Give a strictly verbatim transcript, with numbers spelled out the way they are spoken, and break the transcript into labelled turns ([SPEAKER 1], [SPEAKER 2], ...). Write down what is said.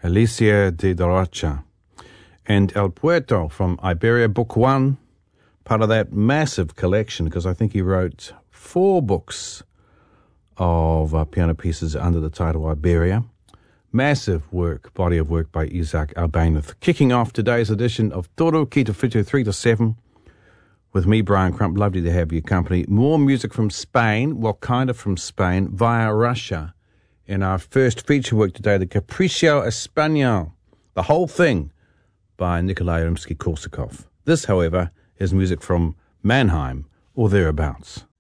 [SPEAKER 1] Alicia de la Rocha. And El Puerto from Iberia, book one, part of that massive collection, because I think he wrote four books of uh, piano pieces under the title Iberia. Massive work, body of work by Isaac Albéniz. Kicking off today's edition of Toro Kita Fitu three to seven with me, Brian Crump. Lovely to have your company. More music from Spain, well, kind of from Spain, via Russia. In our first feature work today, the Capricho Español, the whole thing by Nikolai Rimsky-Korsakov. This, however, is music from Mannheim or thereabouts.